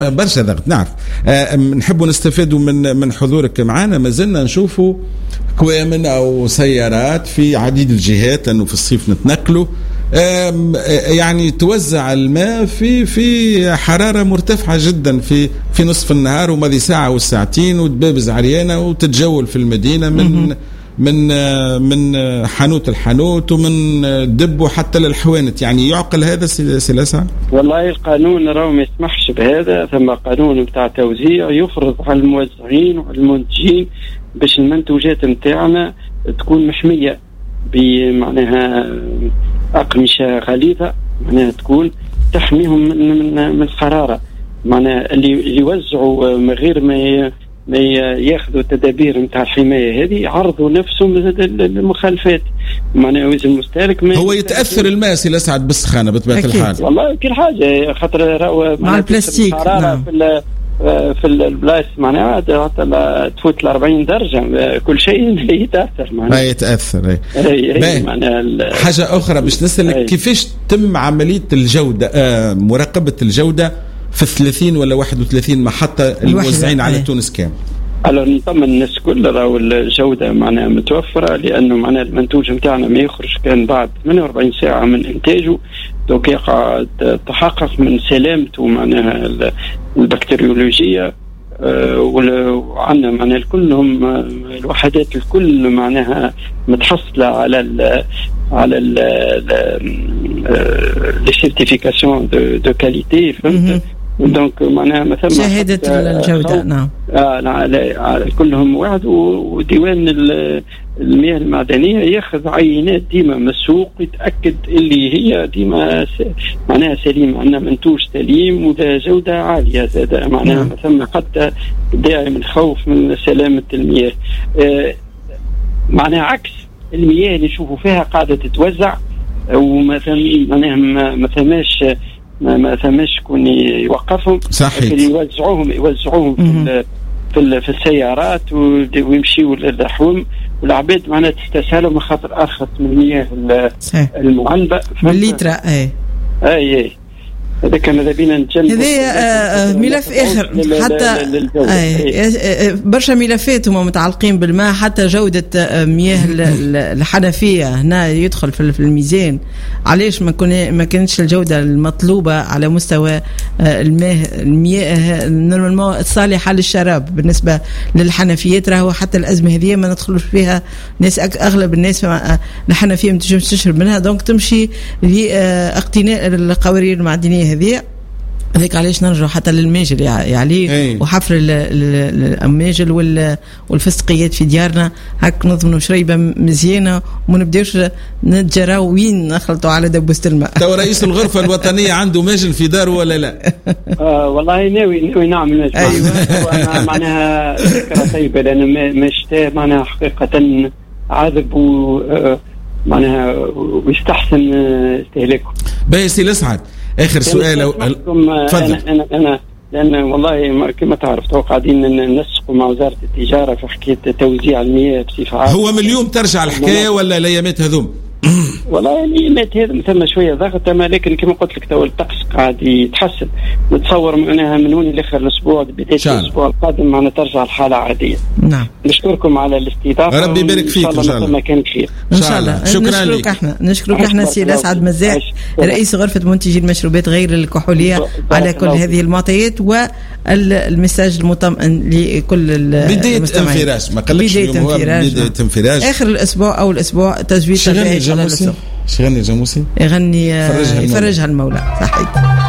برشا ضغط نعرف. نحبوا نستفادوا من حضورك معنا. ما زلنا نشوفوا كوامن او سيارات في عديد الجهات، لانه في الصيف نتنقلوا، يعني توزع الماء في حراره مرتفعه جدا في نصف النهار، وماضي ساعه والساعتين، وتبابز عريانه وتتجول في المدينه من حانوت الحانوت، ومن دب حتى للحوانت. يعني يعقل هذا سلاسة؟ والله القانون راهو ما يسمحش بهذا. ثم قانون بتاع توزيع يفرض على الموزعين وعلى المنتجين باش المنتوجات نتاعنا تكون محمية بمعناها أقمشة غليظة، معناها تكون تحميهم من الحرارة. معناها اللي يوزعوا من غير ما ياخذوا التدابير نتاع الحمايه هذه، يعرضوا نفسهم للمخالفات. معناها المستهلك هو يتاثر الماء سي سعد بالسخانه بطبيعه الحال. والله كل حاجه، خاطر مع البلاستيك في البلايص معناها تفوت ل 40 درجه، كل شيء يتاثر معناها. ما يتاثر. معناها حاجه اخرى باش نسالك، كيفاش تم عمليه الجوده، مراقبه الجوده في 30 ولا 31 محطة الموزعين على تونس كامل؟ نطمن الناس كل راهو الجودة معناها متوفرة، لأنه معناها المنتوج نتاعنا ما يخرج كان بعد 48 ساعة من إنتاجه، دوك يقع تحقق من سلامته معناها البكتيريولوجية. وعندنا معناها كلهم الوحدات الكل معناها متحصلة على لي سيرتيفيكاسيون دو كاليتي، فهمت؟ دونك معناها مثلا شهادة الجودة. نعم. على كلهم واحد. وديوان المياه المعدنية ياخذ عينات ديما من السوق، يتأكد اللي هي ديما معناها سليم، عندنا منتوج سليم وده جودة عالية زادة. معناها مثلا حتى داعي من خوف من سلامة المياه. معناها عكس المياه اللي نشوفوا فيها قاعدة تتوزع، ومثلا ما ثماش كون يوقفهم. صحيح. يوزعوهم في السيارات ويمشيوا للحوم، والعباد معناها تستسهلهم خاطر ارخص من المياه المعلبة بالليتر. اي هذا كان ماذا بينا نتجنب. هذا ملف اخر حتى برشا ملفات هما متعلقين بالماء، حتى جودة مياه الحنفية هنا يدخل في الميزان. علاش ما كانتش الجودة المطلوبة على مستوى المياه نورمالمون الصالحة للشراب بالنسبة للحنفيات؟ راهو حتى الأزمة هذه ما ندخلوش فيها ناس، أغلب الناس الحنفية ما تنجمش تشرب منها، دونك تمشي لاقتناء القوارير المعدنية هذه. هذيك علاش نرجعوا حتى للماجل يعني وحفر الماجل والفسقيات في ديارنا، هاك نضمنوا شريبه مزيانه وما نبداوش نتجراو وين نخلطوا على دبوسه الماء. تو رئيس الغرفه الوطنيه عنده ماجل في داره ولا لا؟ والله ناوي نعمل ماجل. ايوه معناها فكره طيبه، لان مشتاء معناها حقيقه عذب معناها ويستحسن استهلاكه. باهي سي اسعد، اخر سؤال. تفضل. انا لان والله كما تعرف تو قاعدين ننسقوا مع وزاره التجاره في حكايه توزيع المياه بصفه عامه. هو من اليوم ترجع الحكايه ولا الايامات هذوم؟ والله الايامات هذا ثم شويه ضغط، لكن كما قلت لك تو الطقس قاعد يتحسن. نتصور معناها من هون لاخر الاسبوع بدايه الاسبوع القادم معنا ترجع الحاله عاديه. نعم. نشكركم على الاستضافه، ربي يبارك فيك. ان شاء الله كان خير ان شاء الله. نشكرك احنا سي اسعد مزاح رئيس غرفه منتجي المشروبات غير الكحوليه على كل هذه المعطيات والمساج المطمئن لكل المستمعين. بدايه انفراج، ما قالكش بدايه انفراج اخر الاسبوع او الاسبوع تجويد شغلني جاموسي يغني يفرجها المولى. صحيح.